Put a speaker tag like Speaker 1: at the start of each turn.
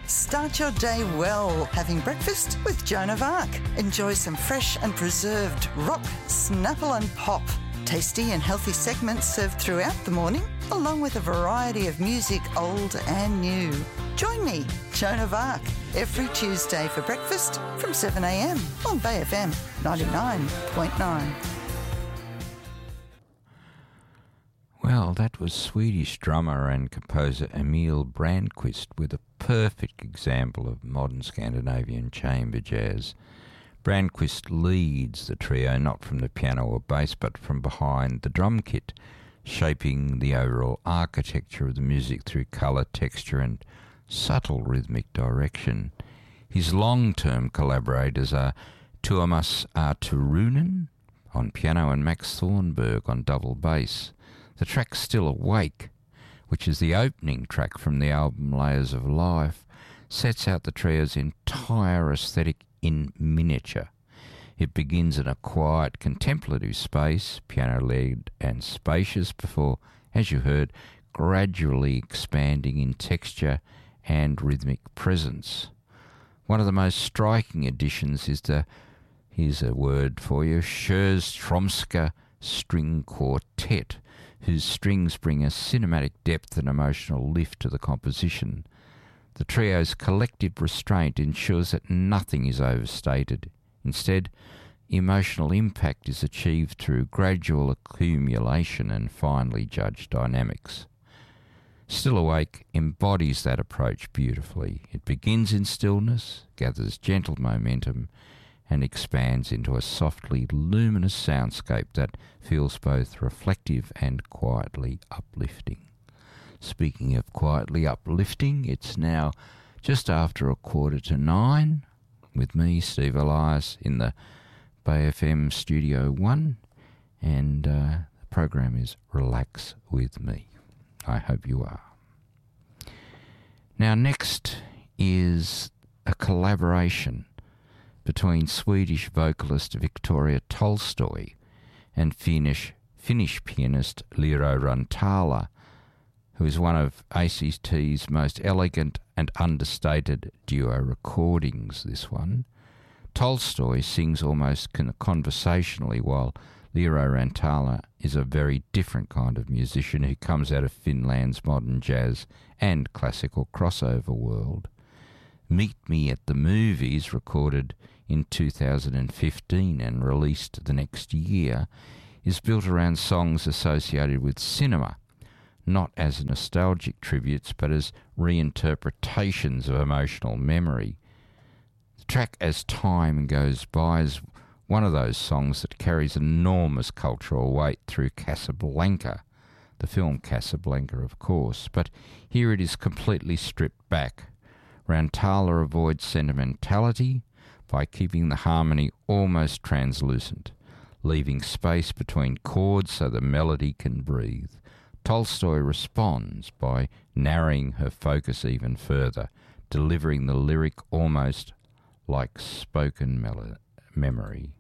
Speaker 1: Start your day well, having breakfast with Joan of Arc. Enjoy some fresh and preserved rock, snapple and pop. Tasty and healthy segments served throughout the morning, along with a variety of music, old and new. Join me, Joan of Arc, every Tuesday for breakfast from 7 a.m. on Bay FM 99.9.
Speaker 2: Well, that was Swedish drummer and composer Emil Brandquist with a perfect example of modern Scandinavian chamber jazz. Brandquist leads the trio not from the piano or bass but from behind the drum kit, shaping the overall architecture of the music through colour, texture and subtle rhythmic direction. His long-term collaborators are Tuomas Turunen on piano and Max Thornberg on double bass. The track Still Awake, which is the opening track from the album Layers of Life, sets out the trio's entire aesthetic in miniature. It begins in a quiet, contemplative space, piano-led and spacious, before, as you heard, gradually expanding in texture and rhythmic presence. One of the most striking additions is here's a word for you, Sjöströmska String Quartet, whose strings bring a cinematic depth and emotional lift to the composition. The trio's collective restraint ensures that nothing is overstated. Instead, emotional impact is achieved through gradual accumulation and finely judged dynamics. Still Awake embodies that approach beautifully. It begins in stillness, gathers gentle momentum, and expands into a softly luminous soundscape that feels both reflective and quietly uplifting. Speaking of quietly uplifting, it's now just after 9:15 with me, Steve Elias, in the Bay FM Studio 1, and the program is Relax With Me. I hope you are. Now, next is a collaboration between Swedish vocalist Victoria Tolstoy and Finnish pianist Liro Rantala, who is one of ACT's most elegant and understated duo recordings, this one. Tolstoy sings almost conversationally, while Liro Rantala is a very different kind of musician who comes out of Finland's modern jazz and classical crossover world. Meet Me at the Movies, recorded in 2015 and released the next year, is built around songs associated with cinema, not as nostalgic tributes but as reinterpretations of emotional memory. The track As Time Goes By is one of those songs that carries enormous cultural weight through Casablanca, the film Casablanca, of course, but here it is completely stripped back. Rantala avoids sentimentality by keeping the harmony almost translucent, leaving space between chords so the melody can breathe. Tolstoy responds by narrowing her focus even further, delivering the lyric almost like spoken memory.